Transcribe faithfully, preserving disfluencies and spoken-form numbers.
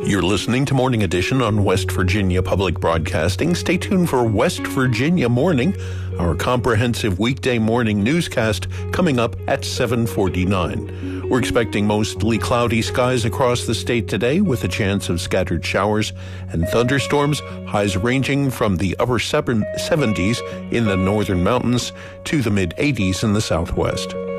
You're listening to Morning Edition on West Virginia Public Broadcasting. Stay tuned for West Virginia Morning, our comprehensive weekday morning newscast coming up at seven forty-nine. We're expecting mostly cloudy skies across the state today with a chance of scattered showers and thunderstorms, highs ranging from the upper seventies in the northern mountains to the mid eighties in the southwest.